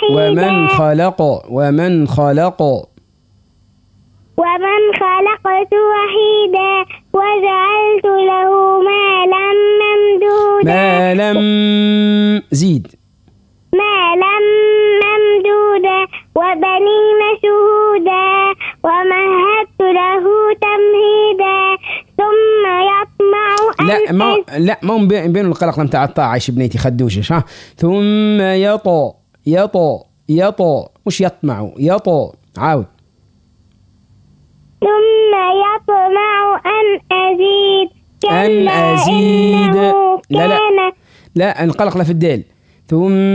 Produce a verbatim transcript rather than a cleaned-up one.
ومن خلق ومن خلق ومن خلقت وحيدا وجعلت له مالا ممدودا مالا زيد مالا ممدودا وبنين شهودا ومهدت له تمهيدا ثم يطمع أن لا ما لا ما بين بين القلق لم تعطى عايش بنيتي خدوشش ها ثم يطو يطو يطو مش يطمع يطو عاود ثم يطمع أن أزيد أن أزيد إنه لا لا كان لا القلق لا في الدال ثم